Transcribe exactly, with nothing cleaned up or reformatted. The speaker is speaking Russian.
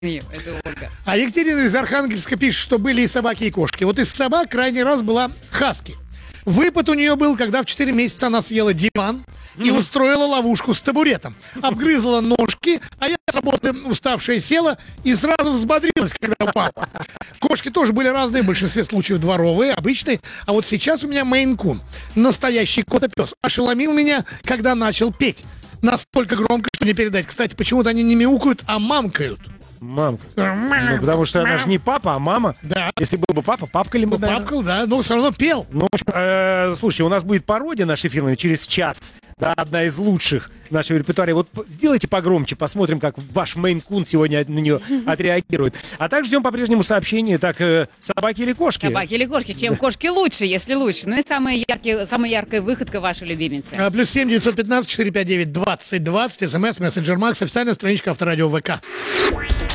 Это Ольга. А Екатерина из Архангельска пишет, что были и собаки, и кошки. Вот из собак крайний раз была хаски. Выпад у нее был, когда в четыре месяца она съела диван и устроила ловушку с табуретом. Обгрызла ножки, а я с работы уставшая села и сразу взбодрилась, когда упала. Кошки тоже были разные, в большинстве случаев дворовые, обычные. А вот сейчас у меня мейн-кун, настоящий котопес, ошеломил меня, когда начал петь. Настолько громко, что не передать. Кстати, почему-то они не мяукают, а мамкают. Мамка. Ну, потому что она же не папа, а мама. Да. Если был бы папа, папкали бы, Ну, папкал, да, но все равно пел. Ну, в общем, э, слушайте, у нас будет пародия нашей фирмы через час. Да, одна из лучших нашего репертуара. Вот п- сделайте погромче, посмотрим, как ваш мейн-кун сегодня на нее отреагирует. А также ждем по-прежнему сообщения, так, э, собаки или кошки? Собаки или кошки? Чем кошки лучше, если лучше? Ну и самая, яркие, самая яркая выходка вашей любимицы. А, плюс семь девятьсот пятнадцать четыреста пятьдесят девять двадцать двадцать. СМС, мессенджер Макс, официальная страничка Авторадио ВК.